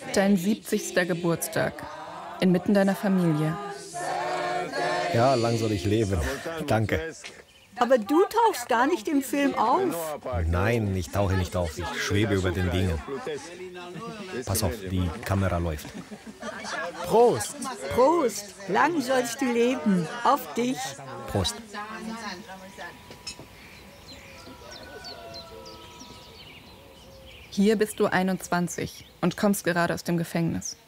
Dein 70. Geburtstag. Inmitten deiner Familie. Ja, lang soll ich leben. Danke. Aber du tauchst gar nicht im Film auf. Nein, ich tauche nicht auf. Ich schwebe über den Dingen. Pass auf, die Kamera läuft. Prost! Prost, lang sollst du leben. Auf dich. Prost. Hier bist du 21 und kommst gerade aus dem Gefängnis.